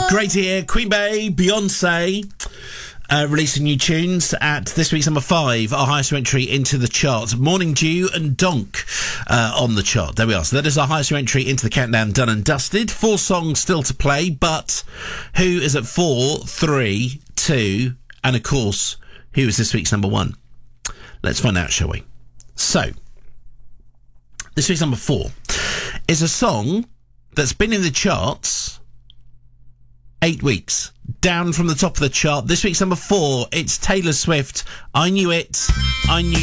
Great to hear. Queen Bey, Beyonce, releasing new tunes at this week's number 5, our highest entry into the chart. Morning Dew and Donk on the chart. There we are. So that is our highest entry into the countdown, done and dusted. 4 songs still to play, but who is at 4, 3, 2, and of course, who is this week's number 1? Let's find out, shall we? So, this week's number 4 is a song that's been in the charts 8 weeks, down from the top of the chart. This week's number 4, it's Taylor Swift. I Knew It, I Knew